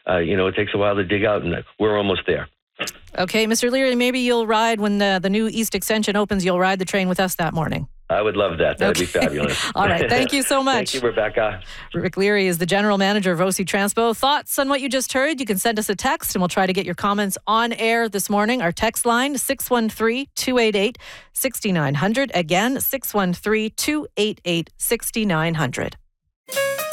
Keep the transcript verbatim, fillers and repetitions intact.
uh, you know, it takes a while to dig out, and we're almost there. Okay, Mister Leary, maybe you'll ride when the, the new East Extension opens. You'll ride the train with us that morning. I would love that. That'd Okay. be fabulous. All right. Thank you so much. Thank you, Rebecca. Rick Leary is the general manager of O C Transpo. Thoughts on what you just heard? You can send us a text and we'll try to get your comments on air this morning. Our text line, six one three, two eight eight, six nine zero zero. Again, six one three, two eight eight, six nine zero zero.